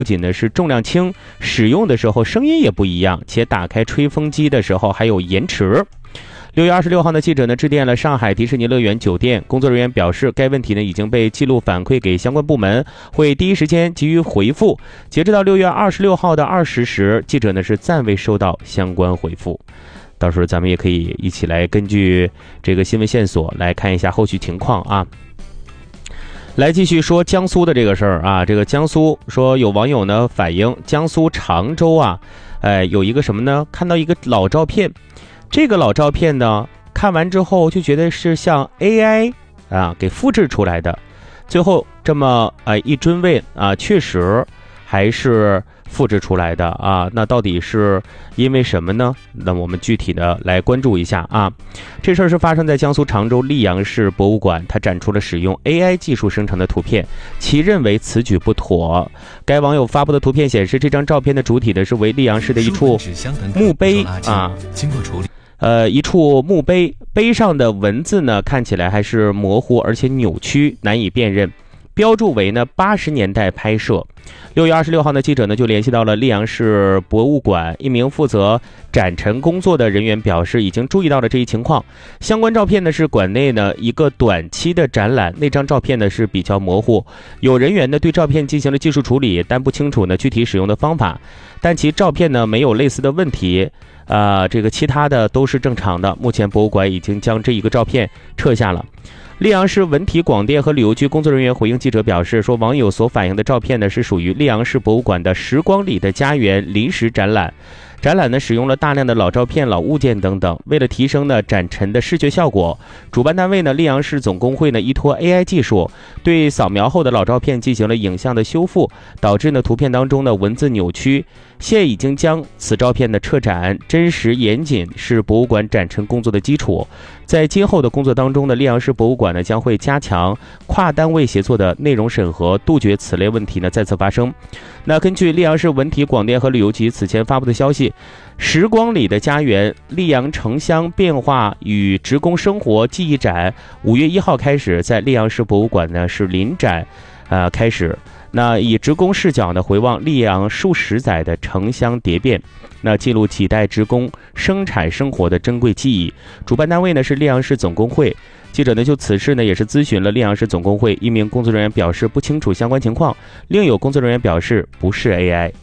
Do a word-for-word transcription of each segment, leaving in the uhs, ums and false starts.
不仅呢是重量轻，使用的时候声音也不一样，且打开吹风机的时候还有延迟。六月二十六号呢，记者呢致电了上海迪士尼乐园酒店，工作人员表示，该问题呢已经被记录反馈给相关部门，会第一时间给予回复。截止到六月二十六号的二十时，记者呢是暂未收到相关回复。到时候咱们也可以一起来根据这个新闻线索来看一下后续情况啊。来继续说江苏的这个事儿啊，这个江苏说有网友呢反映，江苏常州啊，呃，有一个什么呢？看到一个老照片，这个老照片呢，看完之后就觉得是像 A I 啊给复制出来的，最后这么呃一追问啊，确实还是复制出来的啊，那到底是因为什么呢？那我们具体的来关注一下啊。这事儿是发生在江苏常州溧阳市博物馆，它展出了使用 A I 技术生成的图片，其认为此举不妥。该网友发布的图片显示，这张照片的主体呢是为溧阳市的一处墓碑啊，经过处理。呃，一处墓碑，碑上的文字呢看起来还是模糊而且扭曲，难以辨认。标注为呢八十年代拍摄。六月二十六号呢，记者呢就联系到了溧阳市博物馆一名负责展陈工作的人员，表示已经注意到了这一情况。相关照片呢是馆内呢一个短期的展览，那张照片呢是比较模糊，有人员呢对照片进行了技术处理，但不清楚呢具体使用的方法，但其照片呢没有类似的问题。呃，这个其他的都是正常的。目前博物馆已经将这一个照片撤下了。溧阳市文体广电和旅游局工作人员回应记者表示说，网友所反映的照片呢是属于溧阳市博物馆的时光里的家园临时展览。展览呢使用了大量的老照片、老物件等等，为了提升呢展陈的视觉效果，主办单位呢溧阳市总工会呢依托 A I 技术，对扫描后的老照片进行了影像的修复，导致呢图片当中的文字扭曲。现已经将此照片的撤展，真实严谨是博物馆展陈工作的基础。在今后的工作当中呢，溧阳市博物馆呢将会加强跨单位协作的内容审核，杜绝此类问题呢再次发生。那根据溧阳市文体广电和旅游局此前发布的消息，时光里的家园溧阳城乡变化与职工生活记忆展五月一号开始在溧阳市博物馆呢是临展呃开始。那以职工视角呢回望溧阳数十载的城乡蝶变，那记录几代职工生产生活的珍贵记忆。主办单位呢是溧阳市总工会。记者呢就此事呢也是咨询了溧阳市总工会，一名工作人员表示不清楚相关情况，另有工作人员表示不是 A I。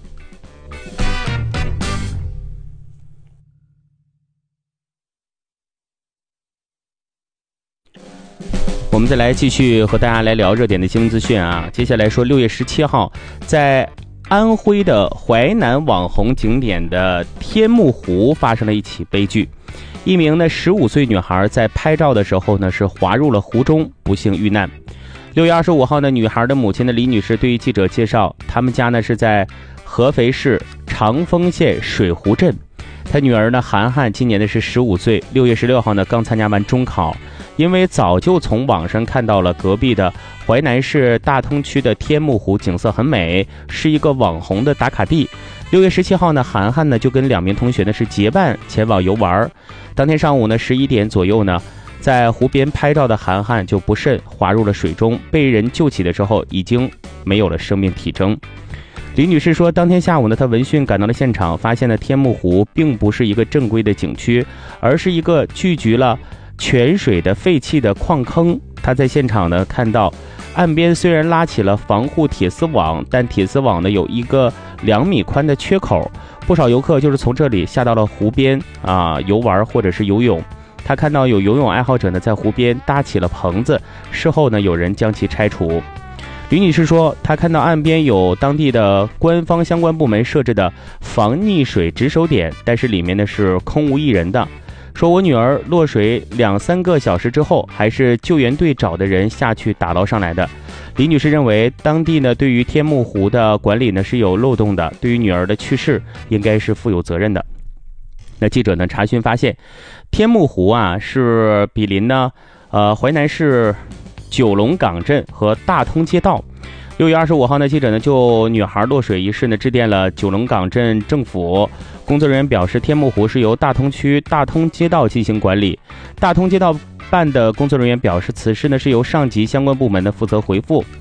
我们再来继续和大家来聊热点的新闻资讯啊。接下来说，六月十七号，在安徽的淮南网红景点的天目湖发生了一起悲剧。一名呢十五岁女孩在拍照的时候呢是滑入了湖中，不幸遇难。六月二十五号呢，女孩的母亲的李女士对于记者介绍，他们家呢是在合肥市长丰县水湖镇。她女儿呢涵涵今年的是十五岁，六月十六号呢刚参加完中考，因为早就从网上看到了隔壁的淮南市大通区的天目湖景色很美，是一个网红的打卡地。六月十七号呢，涵涵呢就跟两名同学呢是结伴前往游玩。当天上午呢十一点左右呢，在湖边拍照的涵涵就不慎滑入了水中，被人救起的时候已经没有了生命体征。李女士说，当天下午呢，她闻讯赶到了现场，发现了天目湖并不是一个正规的景区，而是一个聚集了泉水的废弃的矿坑。她在现场呢看到岸边虽然拉起了防护铁丝网，但铁丝网呢有一个两米宽的缺口，不少游客就是从这里下到了湖边啊游玩或者是游泳。她看到有游泳爱好者呢在湖边搭起了棚子，事后呢有人将其拆除。李女士说，她看到岸边有当地的官方相关部门设置的防溺水值守点，但是里面呢是空无一人的。说我女儿落水两三个小时之后，还是救援队找的人下去打捞上来的。李女士认为，当地呢对于天目湖的管理呢是有漏洞的，对于女儿的去世应该是负有责任的。那记者呢查询发现，天目湖啊是毗邻呢呃淮南市九龙岗镇和大通街道。六月二十五号呢，记者呢就女孩落水一事呢致电了九龙岗镇政府。工作人员表示，天目湖是由大通区大通街道进行管理。大通街道办的工作人员表示，此事呢是由上级相关部门的负责回复。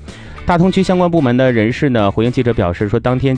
大同区相关部门的人士呢回应记者表示说，当天